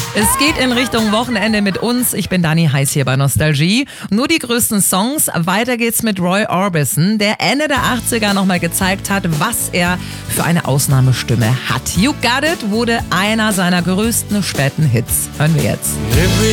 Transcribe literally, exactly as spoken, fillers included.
Es geht in Richtung Wochenende mit uns. Ich bin Dani Heiß hier bei Nostalgie. Nur die größten Songs. Weiter geht's mit Roy Orbison, der Ende der achtziger nochmal gezeigt hat, was er für eine Ausnahmestimme hat. You Got It wurde einer seiner größten späten Hits. Hören wir jetzt.